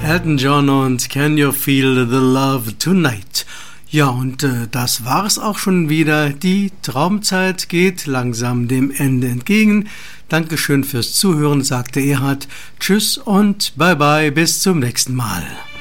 Elton John und Can You Feel the Love Tonight? Ja, und das war es auch schon wieder. Die Traumzeit geht langsam dem Ende entgegen. Dankeschön fürs Zuhören, sagte Erhard. Tschüss und bye bye, bis zum nächsten Mal.